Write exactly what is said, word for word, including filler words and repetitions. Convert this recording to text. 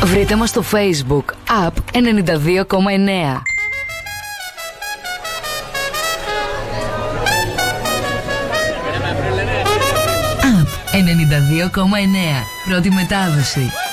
Βρείτε μας στο Facebook App ενενήντα δύο κόμμα εννέα. App ενενήντα δύο κόμμα εννέα. Πρώτη μετάδοση.